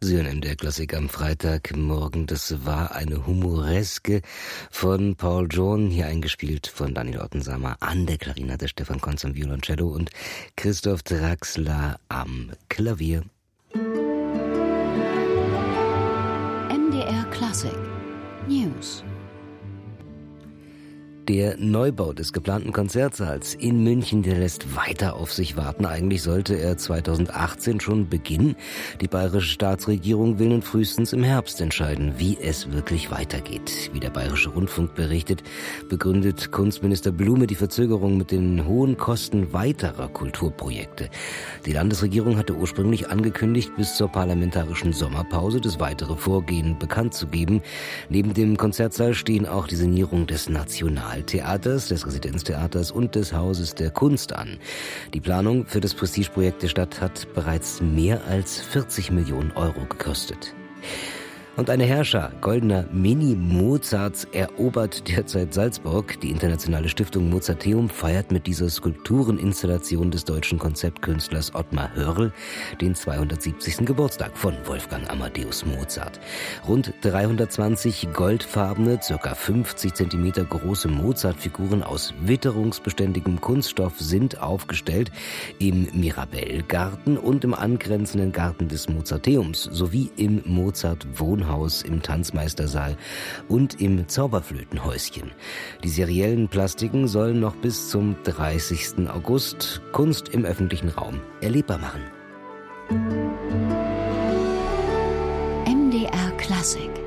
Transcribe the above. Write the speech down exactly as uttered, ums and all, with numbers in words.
Sie hören M D R Klassik am Freitagmorgen. Das war eine Humoreske von Paul John, hier eingespielt von Daniel Ottensamer an der Klarinette, Stefan Konz am Violoncello und Christoph Draxler am Klavier. M D R Klassik News. Der Neubau des geplanten Konzertsaals in München, der lässt weiter auf sich warten. Eigentlich sollte er zweitausendachtzehn schon beginnen. Die bayerische Staatsregierung will nun frühestens im Herbst entscheiden, wie es wirklich weitergeht. Wie der Bayerische Rundfunk berichtet, begründet Kunstminister Blume die Verzögerung mit den hohen Kosten weiterer Kulturprojekte. Die Landesregierung hatte ursprünglich angekündigt, bis zur parlamentarischen Sommerpause das weitere Vorgehen bekannt zu geben. Neben dem Konzertsaal stehen auch die Sanierung des National Theaters, des Residenztheaters und des Hauses der Kunst an. Die Planung für das Prestigeprojekt der Stadt hat bereits mehr als vierzig Millionen Euro gekostet. Und eine Herrscher goldener Mini-Mozarts erobert derzeit Salzburg. Die internationale Stiftung Mozarteum feiert mit dieser Skulptureninstallation des deutschen Konzeptkünstlers Ottmar Hörl den zweihundertsiebzigsten Geburtstag von Wolfgang Amadeus Mozart. Rund dreihundertzwanzig goldfarbene, circa fünfzig Zentimeter große Mozart-Figuren aus witterungsbeständigem Kunststoff sind aufgestellt im Mirabellgarten und im angrenzenden Garten des Mozarteums sowie im Mozart-Wohnhaus im Tanzmeistersaal und im Zauberflötenhäuschen. Die seriellen Plastiken sollen noch bis zum dreißigsten August Kunst im öffentlichen Raum erlebbar machen. M D R Klassik.